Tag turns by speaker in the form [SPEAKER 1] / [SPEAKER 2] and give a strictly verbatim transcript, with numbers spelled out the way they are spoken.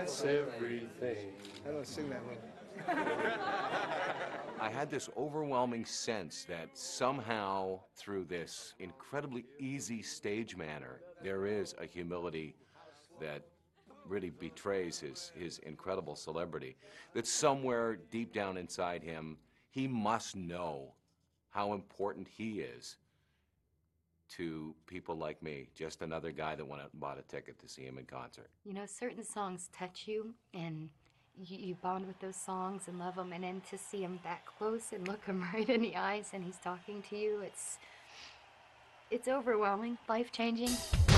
[SPEAKER 1] That's everything.
[SPEAKER 2] I don't sing that well.
[SPEAKER 3] I had this overwhelming sense that somehow, through this incredibly easy stage manner, there is a humility that really betrays his, his incredible celebrity. That somewhere deep down inside him, he must know how important he is to people like me, just another guy that went out and bought a ticket to see him in concert.
[SPEAKER 4] You know, certain songs touch you, and you, you bond with those songs and love them, and then to see him that close and look him right in the eyes and he's talking to you, it's, it's overwhelming, life-changing.